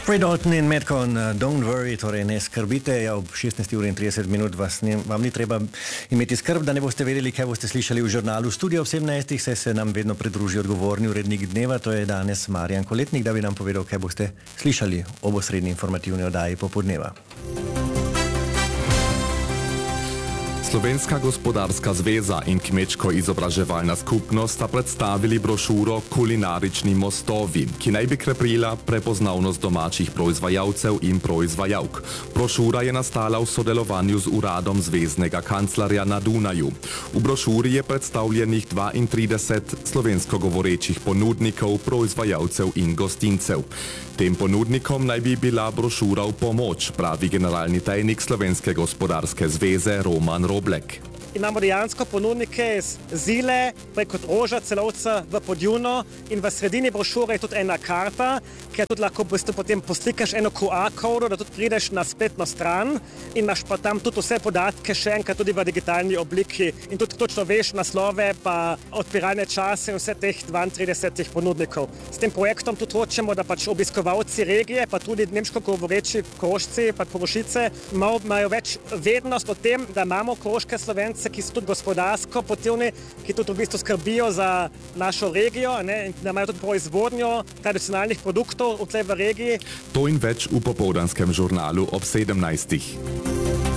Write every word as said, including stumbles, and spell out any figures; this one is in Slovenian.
Ray Dalton in Metcon, uh, don't worry, torej ne skrbite, ja, ob šestnajsti uri in trideset minut vas ne, vam ni treba imeti skrb, da ne boste vedeli, kaj boste slišali v žurnalu Studio ob sedemnajstih, saj se nam vedno pridruži odgovorni urednik dneva, to je danes Marjan Koletnik, da bi nam povedal, kaj boste slišali ob osrednji informativni oddaji popoldneva. Slovenska gospodarska zveza in kmečko-izobraževalna skupnost sta predstavili brošuro Kulinarični mostovi, ki naj bi krepila prepoznavnost domačih proizvajalcev in proizvajalk. Brošura je nastala v sodelovanju z uradom zveznega kanclerja na Dunaju. V brošuri je predstavljenih dvaintrideset slovensko govorečih ponudnikov, proizvajalcev in gostincev. Tem ponudnikom naj bi bila brošura v pomoč, pravi generalni tajnik Slovenske gospodarske zveze Roman Roblek. Imamo dejansko ponudnike iz Zile, preko Roža, Celovca v Podjuno in v sredini brošure je tudi ena karta, kjer tudi lahko potem poslikaš eno Q R-kodo, da tudi prideš na spletno stran in imaš pa tam tudi vse podatke še enkrat tudi v digitalni obliki in tudi točno veš naslove pa odpiralne čase in vse teh dvaintrideset ponudnikov. S tem projektom tudi hočemo, da pač obiskovalci regije, pa tudi nemško govoreči Korošci pa Korošice imajo več vednost o tem, da imamo koroške Slovence, ki so tudi gospodarsko potivni, ki tudi v bistvu skrbijo za našo regijo, ne, da imajo tudi proizvodnjo tradicionalnih produktov v tlej v regiji. To in več v popoldanskem žurnalu ob sedemnajstih.